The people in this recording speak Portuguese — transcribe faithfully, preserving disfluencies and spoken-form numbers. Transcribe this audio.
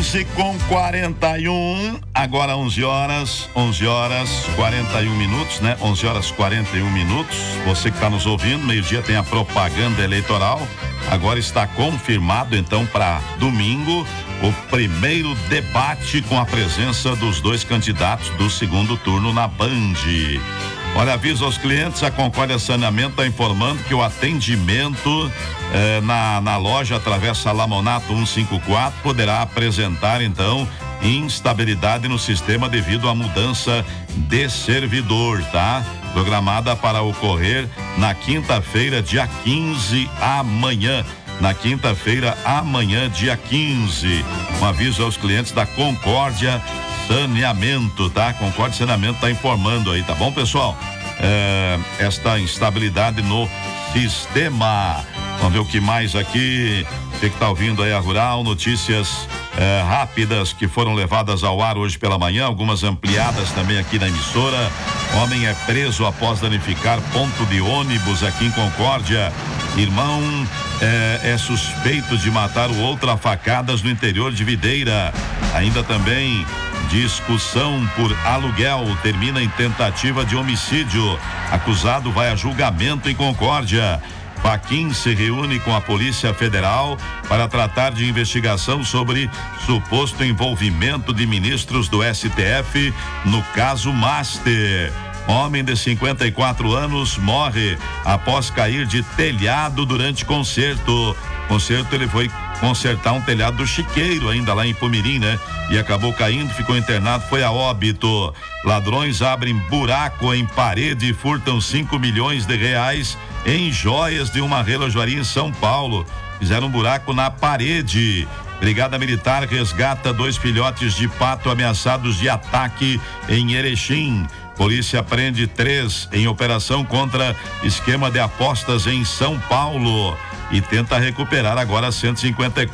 onze com quarenta e um, agora onze horas, onze horas quarenta e um minutos, né? onze horas quarenta e um minutos. Você que está nos ouvindo, meio-dia tem a propaganda eleitoral. Agora está confirmado, então, para domingo, o primeiro debate com a presença dos dois candidatos do segundo turno na Band. Olha, aviso aos clientes, a Concórdia Saneamento está informando que o atendimento eh, na, na loja Travessa Lamonato cento e cinquenta e quatro poderá apresentar, então, instabilidade no sistema devido à mudança de servidor, tá? Programada para ocorrer na quinta-feira, dia quinze, amanhã. Na quinta-feira, amanhã, dia quinze. Um aviso aos clientes da Concórdia Saneamento, tá? Concórdia Saneamento tá informando aí, tá bom, pessoal? É, esta instabilidade no sistema. Vamos ver o que mais aqui. Você que tá ouvindo aí a Rural, notícias é, rápidas que foram levadas ao ar hoje pela manhã, algumas ampliadas também aqui na emissora. Homem é preso após danificar ponto de ônibus aqui em Concórdia. Irmão é, é suspeito de matar o outro a facadas no interior de Videira. Ainda também discussão por aluguel termina em tentativa de homicídio. Acusado vai a julgamento em Concórdia. Faquin se reúne com a Polícia Federal para tratar de investigação sobre suposto envolvimento de ministros do S T F no caso Master. Homem de cinquenta e quatro anos morre após cair de telhado durante concerto. Concerto, ele foi consertar um telhado do Chiqueiro, ainda lá em Pomirim, né? E acabou caindo, ficou internado, foi a óbito. Ladrões abrem buraco em parede e furtam cinco milhões de reais em joias de uma relojoaria em São Paulo. Fizeram um buraco na parede. Brigada Militar resgata dois filhotes de pato ameaçados de ataque em Erechim. Polícia prende três em operação contra esquema de apostas em São Paulo e tenta recuperar agora cento e cinquenta e quatro